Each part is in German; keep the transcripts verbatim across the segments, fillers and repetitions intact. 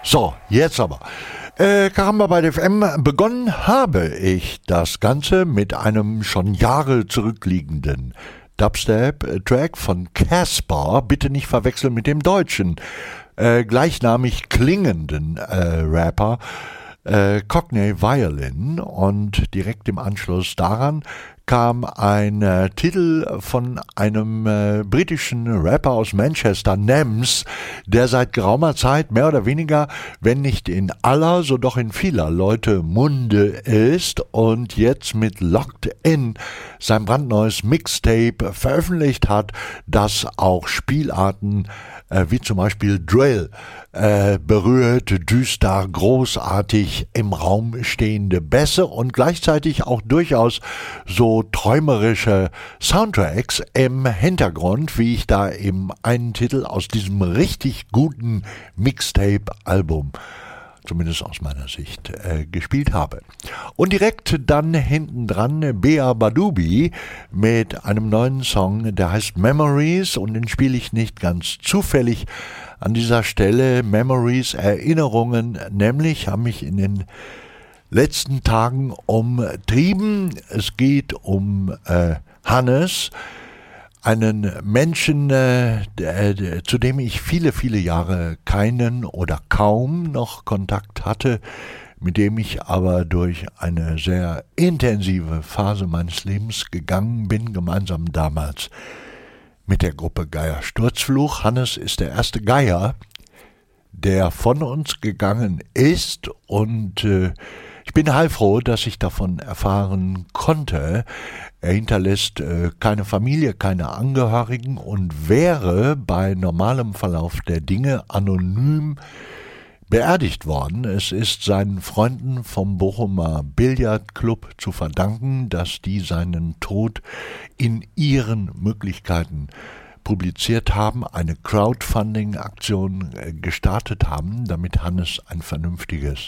So, jetzt aber. Äh, Karamba bei der F M. Begonnen habe ich das Ganze mit einem schon Jahre zurückliegenden Dubstep-Track von Caspar. Bitte nicht verwechseln mit dem deutschen, äh, gleichnamig klingenden äh, Rapper äh, Cockney Violin. Und direkt im Anschluss daran kam ein äh, Titel von einem äh, britischen Rapper aus Manchester, Nems, der seit geraumer Zeit mehr oder weniger, wenn nicht in aller, so doch in vieler Leute Munde ist und jetzt mit Locked In sein brandneues Mixtape veröffentlicht hat, das auch Spielarten äh, wie zum Beispiel Drill äh, berührt, düster, großartig im Raum stehende Bässe und gleichzeitig auch durchaus so träumerische Soundtracks im Hintergrund, wie ich da eben einen Titel aus diesem richtig guten Mixtape-Album, zumindest aus meiner Sicht, äh, gespielt habe. Und direkt dann hinten dran Bea Badubi mit einem neuen Song, der heißt Memories, und den spiele ich nicht ganz zufällig an dieser Stelle. Memories, Erinnerungen, nämlich haben mich in den letzten Tagen umtrieben. Es geht um äh, Hannes, einen Menschen, äh, der, der, zu dem ich viele, viele Jahre keinen oder kaum noch Kontakt hatte, mit dem ich aber durch eine sehr intensive Phase meines Lebens gegangen bin, gemeinsam damals mit der Gruppe Geier Sturzfluch. Hannes ist der erste Geier, der von uns gegangen ist, und äh, ich bin heilfroh, dass ich davon erfahren konnte. Er hinterlässt äh, keine Familie, keine Angehörigen und wäre bei normalem Verlauf der Dinge anonym beerdigt worden. Es ist seinen Freunden vom Bochumer Billardclub zu verdanken, dass die seinen Tod in ihren Möglichkeiten publiziert haben, eine Crowdfunding-Aktion äh, gestartet haben, damit Hannes ein vernünftiges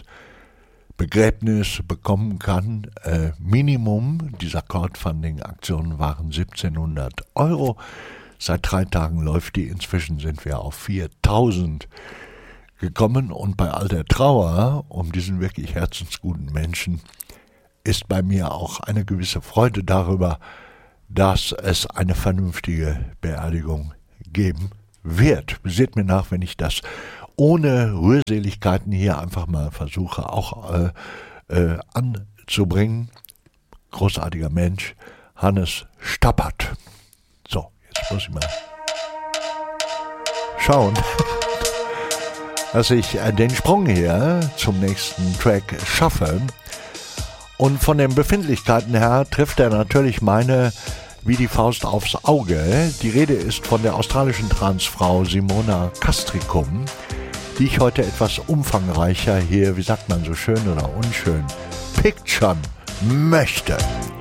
Begräbnis bekommen kann. Äh, Minimum dieser Crowdfunding-Aktion waren siebzehnhundert Euro. Seit drei Tagen läuft die. Inzwischen sind wir auf viertausend gekommen. Und bei all der Trauer um diesen wirklich herzensguten Menschen ist bei mir auch eine gewisse Freude darüber, dass es eine vernünftige Beerdigung geben wird. Seht mir nach, wenn ich das ohne Rührseligkeiten hier einfach mal versuche auch äh, äh, anzubringen. Großartiger Mensch, Hannes Stappert. So, jetzt muss ich mal schauen, dass ich äh, den Sprung hier zum nächsten Track schaffe. Und von den Befindlichkeiten her trifft er natürlich meine wie die Faust aufs Auge. Die Rede ist von der australischen Transfrau Simona Castricum, die ich heute etwas umfangreicher hier, wie sagt man so schön oder unschön, picturen möchte.